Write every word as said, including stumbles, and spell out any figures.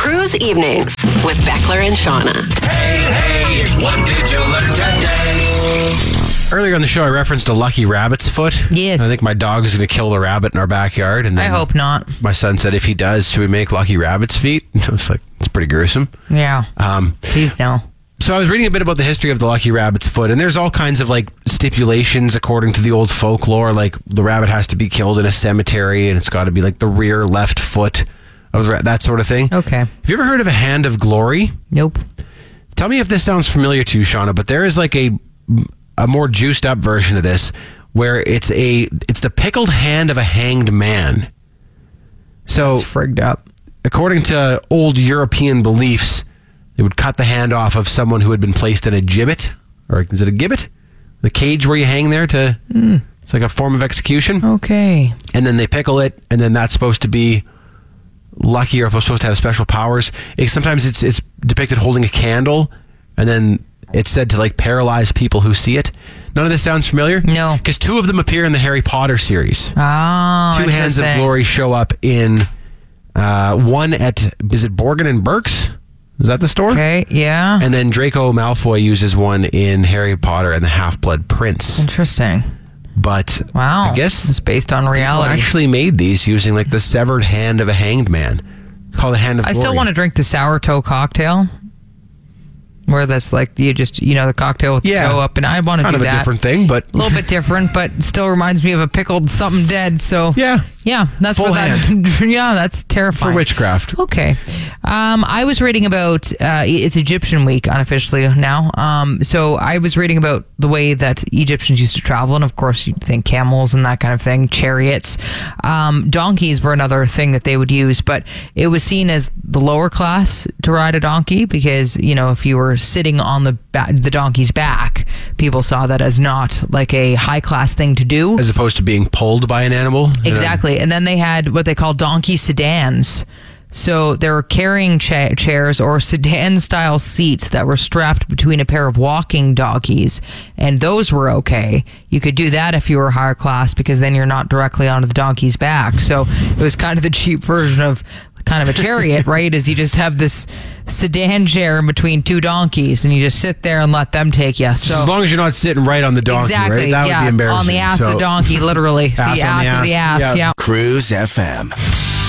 Cruise Evenings with Beckler and Shauna. Hey, hey, what did you learn today? Earlier on the show, I referenced a lucky rabbit's foot. Yes. I think my dog is going to kill the rabbit in our backyard. And I then hope not. my son said, if he does, should we make lucky rabbit's feet? I was like, it's pretty gruesome. Yeah. Um, Please no. So I was reading a bit about the history of the lucky rabbit's foot, and there's all kinds of like stipulations according to the old folklore. Like the rabbit has to be killed in a cemetery, and it's got to be like the rear left foot of the ra- that sort of thing. Okay. Have you ever heard of a hand of glory? Nope. Tell me if this sounds familiar to you, Shauna, but there is like a a more juiced up version of this where it's a it's the pickled hand of a hanged man. So It's frigged up. according to old European beliefs, they would cut the hand off of someone who had been placed in a gibbet, or is it a gibbet? The cage where you hang there to mm. It's like a form of execution. Okay. And then they pickle it, and then that's supposed to be lucky or supposed to have special powers. It, sometimes it's it's depicted holding a candle, and then it's said to like paralyze people who see it. None of this sounds familiar? No. Because two of them appear in the Harry Potter series. Oh, Two hands of interesting. glory show up in uh, one at, is it Borgin and Burke's? Is that the store? Okay, yeah. And then Draco Malfoy uses one in Harry Potter and the Half-Blood Prince. Interesting. But Wow. I guess it's based on people reality. actually made these using like the severed hand of a hanged man. It's called a hand of I glory. still want to drink the sour toe cocktail. Where that's like, you just, you know, the cocktail with Yeah. the toe up, and I want to Kind do of a that. different thing, but A little bit different, but still reminds me of a pickled something dead, so. yeah, Yeah, that's Full what that. Yeah, that's terrifying. for witchcraft. Okay. Um, I was reading about, uh, it's Egyptian week unofficially now. Um, so I was reading about the way that Egyptians used to travel. And of course, you'd think camels and that kind of thing, chariots. Um, donkeys were another thing that they would use, but it was seen as the lower class to ride a donkey because, you know, if you were sitting on the ba- the donkey's back, people saw that as not like a high class thing to do. As opposed to being pulled by an animal. Exactly. And then they had what they call donkey sedans. So they were carrying cha- chairs or sedan-style seats that were strapped between a pair of walking donkeys, and those were okay. You could do that if you were higher class because then you're not directly onto the donkey's back. So it was kind of the cheap version of kind of a chariot, right? Is you just have this sedan chair in between two donkeys, and you just sit there and let them take you. So as long as you're not sitting right on the donkey, exactly, right? That yeah, would be embarrassing. on the ass So, of the donkey, literally. ass the on ass the of the ass, ass, yeah. yeah. Cruise F M.